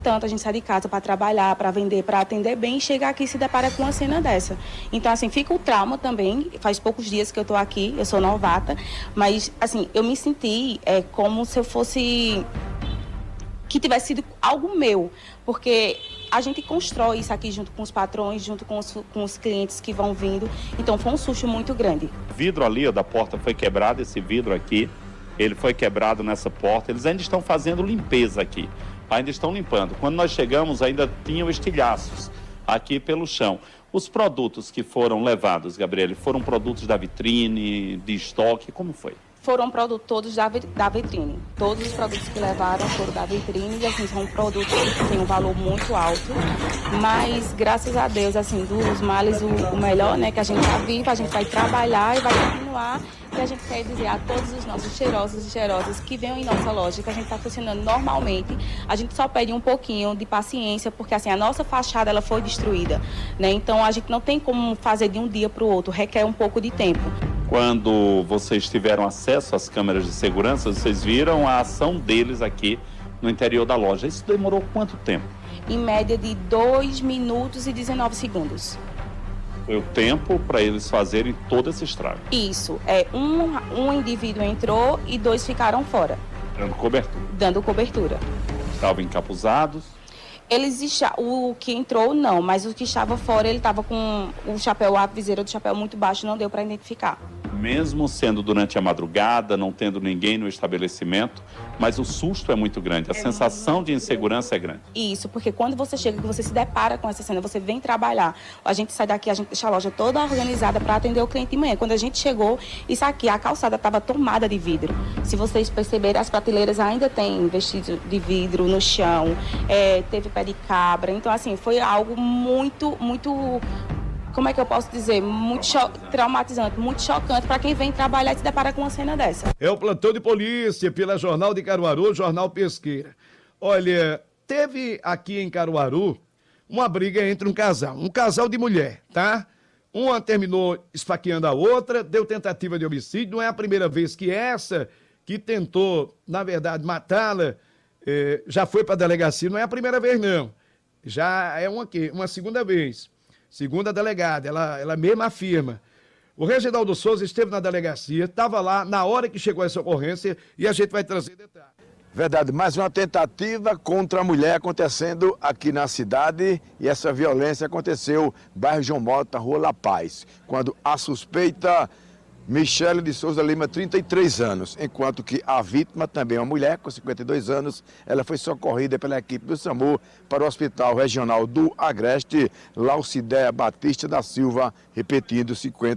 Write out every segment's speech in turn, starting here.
Tanto a gente sai de casa para trabalhar, para vender, para atender bem, e chega aqui e se depara com uma cena dessa. Então, assim, fica o trauma também. Faz poucos dias que eu estou aqui, eu sou novata, mas, assim, eu me senti como se eu fosse... que tivesse sido algo meu, porque a gente constrói isso aqui junto com os patrões, junto com os clientes que vão vindo. Então, foi um susto muito grande. O vidro ali da porta foi quebrado, esse vidro aqui, ele foi quebrado nessa porta. Eles ainda estão fazendo limpeza aqui. Ainda estão limpando. Quando nós chegamos, ainda tinham estilhaços aqui pelo chão. Os produtos que foram levados, Gabriele, foram produtos da vitrine, de estoque, como foi? Foram produtos todos da vitrine. Todos os produtos que levaram foram da vitrine e, assim, são produtos que têm um valor muito alto. Mas, graças a Deus, assim, dos males, o melhor, né, que a gente está vivo, a gente vai trabalhar e vai continuar. E a gente quer dizer a todos os nossos cheirosos e cheirosas que venham em nossa loja, que a gente está funcionando normalmente. A gente só pede um pouquinho de paciência, porque, assim, a nossa fachada, ela foi destruída, né? Então, a gente não tem como fazer de um dia para o outro, requer um pouco de tempo. Quando vocês tiveram acesso às câmeras de segurança, vocês viram a ação deles aqui no interior da loja. Isso demorou quanto tempo? Em média de 2 minutos e 19 segundos. Foi o tempo para eles fazerem todo esse estrago. Isso. Um indivíduo entrou e 2 ficaram fora. Dando cobertura. Dando cobertura. Estavam encapuzados. O que entrou, não, mas o que estava fora, ele estava com o chapéu, a viseira do chapéu muito baixo, não deu para identificar. Mesmo sendo durante a madrugada, não tendo ninguém no estabelecimento, mas o susto é muito grande, a sensação de insegurança é grande. Isso, porque quando você chega, que você se depara com essa cena, você vem trabalhar, a gente sai daqui, a gente deixa a loja toda organizada para atender o cliente de manhã. Quando a gente chegou, isso aqui, a calçada estava tomada de vidro. Se vocês perceberem, as prateleiras ainda têm vestido de vidro no chão, teve pé de cabra. Então, assim, foi algo muito, como é que eu posso dizer, muito traumatizante, muito chocante para quem vem trabalhar e se depara com uma cena dessa. É o plantão de polícia pela Jornal de Caruaru, Jornal Pesqueira. Olha, teve aqui em Caruaru uma briga entre um casal de mulher, tá? Uma terminou esfaqueando a outra, deu tentativa de homicídio. Não é a primeira vez que essa, que tentou, na verdade, matá-la, já foi para a delegacia. Não é a primeira vez, não. Já é uma segunda vez. Segunda delegada, ela mesma afirma. O Reginaldo Souza esteve na delegacia, estava lá na hora que chegou essa ocorrência e a gente vai trazer detalhes. Verdade, mais uma tentativa contra a mulher acontecendo aqui na cidade, e essa violência aconteceu no bairro João Mota, Rua La Paz, quando a suspeita Michele de Souza Lima, 33 anos, enquanto que a vítima, também uma mulher com 52 anos, ela foi socorrida pela equipe do SAMU para o Hospital Regional do Agreste. Laucidéia Batista da Silva, repetindo,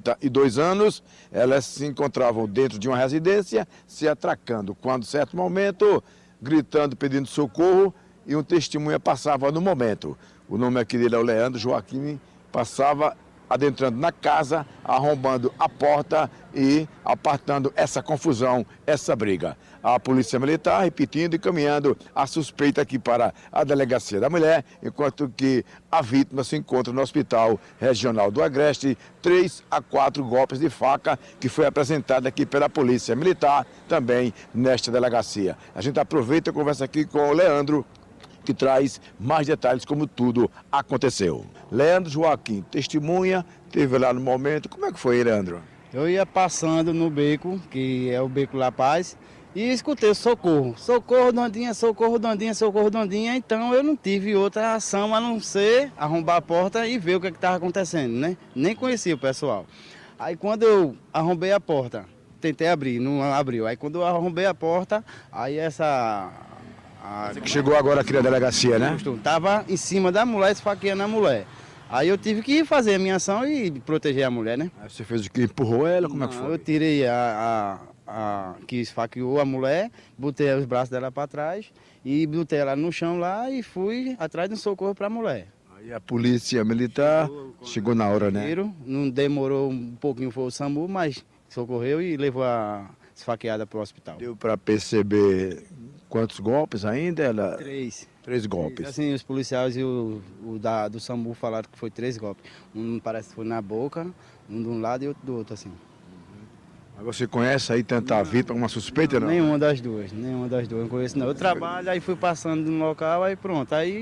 52 anos. Elas se encontravam dentro de uma residência, se atracando, quando, certo momento, gritando, pedindo socorro, e um testemunha passava no momento. O nome aqui dele é o Leandro Joaquim, passava adentrando na casa, arrombando a porta e apartando essa confusão, essa briga. A Polícia Militar, repetindo e caminhando a suspeita aqui para a Delegacia da Mulher, enquanto que a vítima se encontra no Hospital Regional do Agreste. 3 a 4 golpes de faca que foi apresentado aqui pela Polícia Militar, também nesta delegacia. A gente aproveita e conversa aqui com o Leandro, que traz mais detalhes como tudo aconteceu. Leandro Joaquim, testemunha, teve lá no momento. Como é que foi, Leandro? Eu ia passando no beco, que é o Beco La Paz, e escutei socorro. Socorro, Dondinha, socorro, Dondinha, socorro, Dondinha. Então eu não tive outra ação a não ser arrombar a porta e ver o que estava acontecendo, né? Nem conhecia o pessoal. Aí quando eu arrombei a porta, tentei abrir, não abriu. Aí quando eu arrombei a porta, aí essa... Você que chegou agora aqui na delegacia, né? Estava em cima da mulher, esfaqueando a mulher. Aí eu tive que fazer a minha ação e proteger a mulher, né? Aí você fez o que? Empurrou ela? Como é que foi? Eu tirei a que esfaqueou a mulher, botei os braços dela para trás e botei ela no chão lá e fui atrás de um socorro para a mulher. Aí a Polícia Militar chegou na hora, né? Não demorou um pouquinho, foi o SAMU, mas socorreu e levou a esfaqueada para o hospital. Deu para perceber quantos golpes ainda? Ela... 3. 3 golpes. Assim, os policiais e do SAMU falaram que foi 3 golpes. Um parece que foi na boca, um de um lado e outro do outro, assim. Mas você conhece aí tanta vítima, uma suspeita, não? Nenhuma das duas. Eu não conheço, não. Eu trabalho, aí fui passando no local, aí pronto. Aí